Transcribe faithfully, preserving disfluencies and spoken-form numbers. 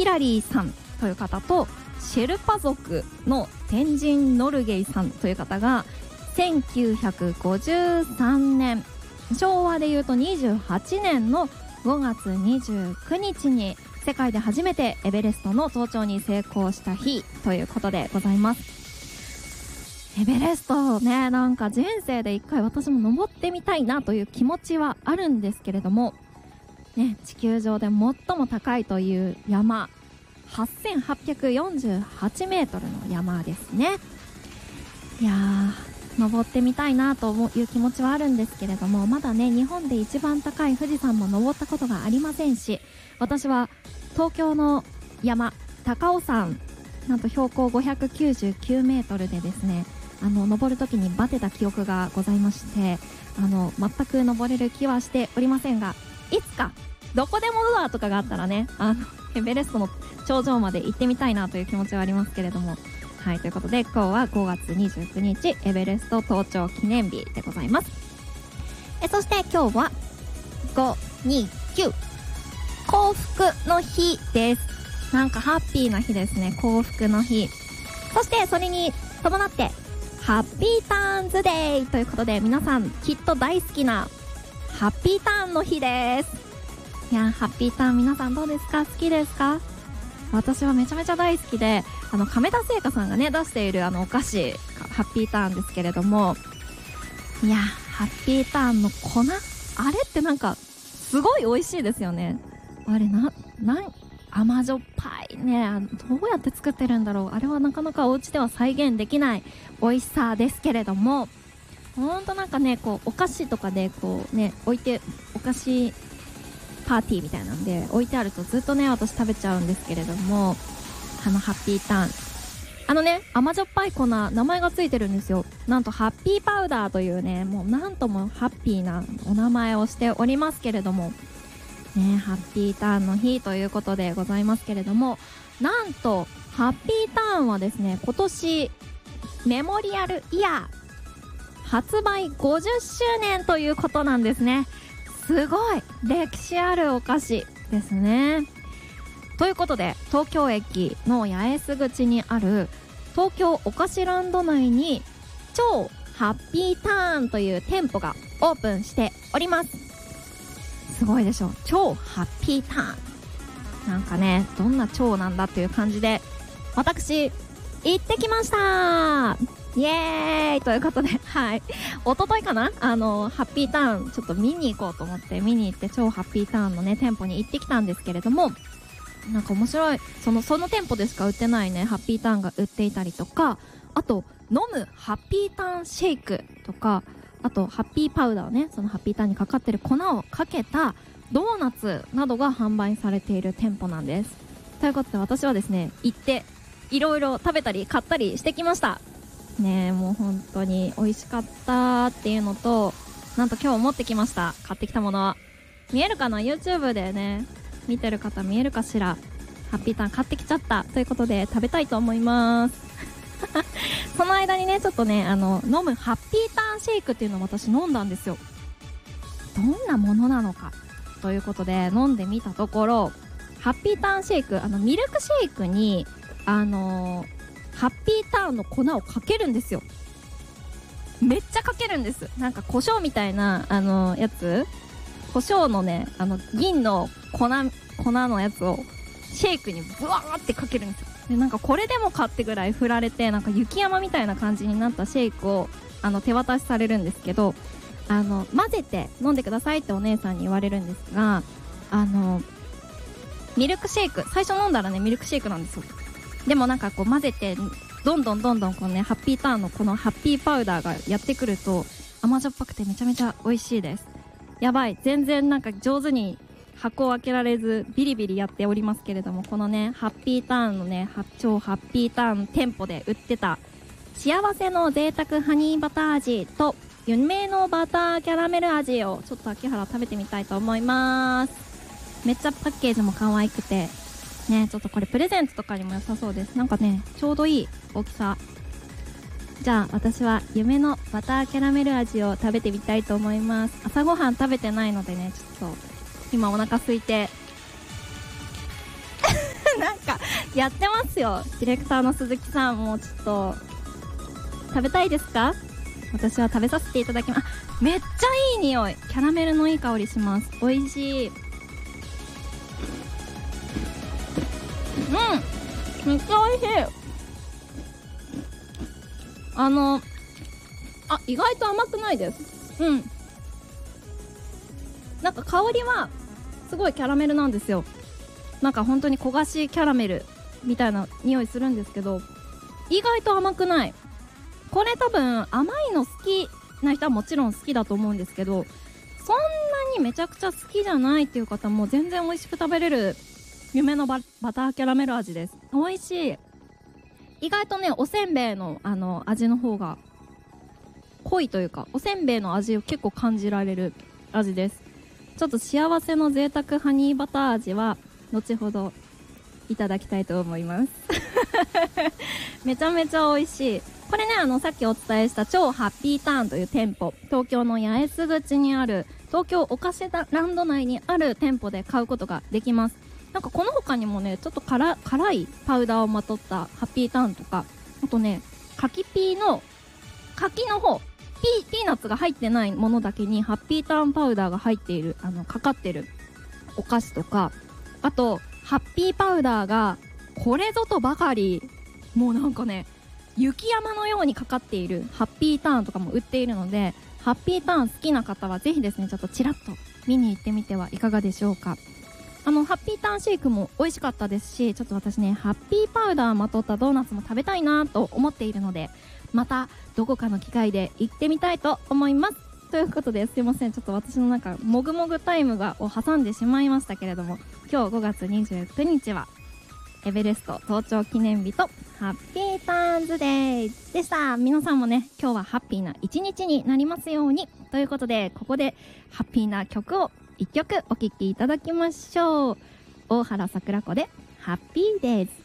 ヒラリーさんという方とシェルパ族のテンジン・ノルゲイさんという方がせんきゅうひゃくごじゅうさんねん、昭和でいうとにじゅうはちねんのごがつにじゅうくにちに世界で初めてエベレストの登頂に成功した日ということでございます。エベレストね、なんか人生で一回私も登ってみたいなという気持ちはあるんですけれどもね、地球上で最も高いという山、はっせんはっぴゃくよんじゅうはちメートルの山ですね。いやー、登ってみたいなという気持ちはあるんですけれども、まだね日本で一番高い富士山も登ったことがありませんし、私は東京の山高尾山、なんと標高ごひゃくきゅうじゅうきゅうメートルでですね、あの登るときにバテた記憶がございまして、あの全く登れる気はしておりませんが、いつかどこでもドアとかがあったらね、あのエベレストの頂上まで行ってみたいなという気持ちはありますけれども、はい、ということで今日はごがつにじゅうくにちエベレスト登頂記念日でございます。えそして今日はごにきゅう幸福の日です。なんかハッピーな日ですね、幸福の日。そしてそれに伴ってハッピーターンズデーということで、皆さんきっと大好きなハッピーターンの日です。いや、ハッピーターン皆さんどうですか？好きですか？私はめちゃめちゃ大好きで、あの亀田製菓さんがね出しているあのお菓子ハッピーターンですけれども、いやハッピーターンの粉、あれってなんかすごい美味しいですよね。あれな、なん甘じょっぱいね、どうやって作ってるんだろう。あれはなかなかお家では再現できない美味しさですけれども、ほんとなんかね、こうお菓子とかでこうね置いて、お菓子パーティーみたいなんで置いてあるとずっとね私食べちゃうんですけれども、あのハッピーターン、あのね甘じょっぱい粉、名前がついてるんですよ。なんとハッピーパウダーというね、もうなんともハッピーなお名前をしておりますけれどもね、ハッピーターンの日ということでございますけれども、なんとハッピーターンはですね、今年メモリアルイヤー発売ごじゅっしゅうねんということなんですね。すごい歴史あるお菓子ですね。ということで東京駅の八重洲口にある東京お菓子ランド内に超ハッピーターンという店舗がオープンしております。すごいでしょ、超ハッピーターン。なんかね、どんな超なんだっていう感じで私行ってきました。イエーイということで、はい、一昨日かな、あのハッピーターンちょっと見に行こうと思って見に行って、超ハッピーターンのね店舗に行ってきたんですけれども、なんか面白い、そのその店舗でしか売ってないねハッピーターンが売っていたりとか、あと飲むハッピーターンシェイクとか、あとハッピーパウダーね、そのハッピーターンにかかってる粉をかけたドーナツなどが販売されている店舗なんです。ということで私はですね行っていろいろ食べたり買ったりしてきましたね。もう本当に美味しかったっていうのと、なんと今日持ってきました買ってきたもの、見えるかな、 YouTube でね見てる方見えるかしら、ハッピーターン買ってきちゃったということで食べたいと思いますその間にねちょっとね、あの飲むハッピーターンシェイクっていうのを私飲んだんですよ。どんなものなのかということで飲んでみたところ、ハッピーターンシェイク、あのミルクシェイクにあのーハッピーターンの粉をかけるんですよ。めっちゃかけるんです。なんか胡椒みたいなあのやつ、胡椒のね、あの銀の粉粉のやつをシェイクにブワーってかけるんですよ。でなんかこれでもかってぐらい振られて、なんか雪山みたいな感じになったシェイクをあの手渡しされるんですけど、あの混ぜて飲んでくださいってお姉さんに言われるんですが、あのミルクシェイク、最初飲んだらねミルクシェイクなんですよ。でもなんかこう混ぜてどんどんどんどんこのねハッピーターンのこのハッピーパウダーがやってくると甘じょっぱくてめちゃめちゃ美味しいです。やばい、全然なんか上手に箱を開けられずビリビリやっておりますけれども、このねハッピーターンのね超ハッピーターン店舗で売ってた幸せの贅沢ハニーバター味と夢のバターキャラメル味をちょっと秋原食べてみたいと思います。めっちゃパッケージも可愛くてね、ちょっとこれプレゼントとかにも良さそうです。なんかねちょうどいい大きさ。じゃあ私は夢のバターキャラメル味を食べてみたいと思います。朝ごはん食べてないのでね、ちょっと今お腹空いてなんかやってますよディレクターの鈴木さん。もうちょっと食べたいですか？私は食べさせていただきます。あ、めっちゃいい匂い。キャラメルのいい香りします。美味しい。うん、めっちゃ美味しい。あのあ、意外と甘くないです。うん、なんか香りはすごいキャラメルなんですよ。なんか本当に焦がしキャラメルみたいな匂いするんですけど、意外と甘くない。これ多分甘いの好きな人はもちろん好きだと思うんですけど、そんなにめちゃくちゃ好きじゃないっていう方も全然美味しく食べれる夢のババターキャラメル味です。美味しい。意外とね、おせんべいのあの味の方が濃いというか、おせんべいの味を結構感じられる味です。ちょっと幸せの贅沢ハニーバター味は後ほどいただきたいと思いますめちゃめちゃ美味しい。これね、あのさっきお伝えした超ハッピーターンという店舗、東京の八重洲口にある東京お菓子ランド内にある店舗で買うことができます。なんかこの他にもね、ちょっと辛辛いパウダーをまとったハッピーターンとか、あとね、柿ピーの柿の方、ピー、ピーナッツが入ってないものだけにハッピーターンパウダーが入っている、あのかかってるお菓子とか、あとハッピーパウダーがこれぞとばかり、もうなんかね、雪山のようにかかっているハッピーターンとかも売っているので、ハッピーターン好きな方はぜひですね、ちょっとちらっと見に行ってみてはいかがでしょうか。あのハッピーターンシェイクも美味しかったですし、ちょっと私ね、ハッピーパウダーまとったドーナツも食べたいなと思っているので、またどこかの機会で行ってみたいと思います。ということで、すいません、ちょっと私のなんかもぐもぐタイムがを挟んでしまいましたけれども、今日ごがつにじゅうくにちはエベレスト登頂記念日とハッピーターンズデーでした。皆さんもね、今日はハッピーな一日になりますようにということで、ここでハッピーな曲をいっきょくお聴きいただきましょう。大原桜子でハッピーデイズ。